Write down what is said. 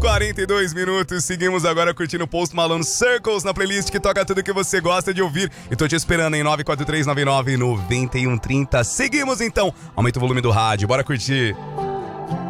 42 minutos, seguimos agora curtindo Post Malone Circles na playlist que toca tudo que você gosta de ouvir. E tô te esperando em 943999130. Seguimos então, aumenta o volume do rádio, bora curtir.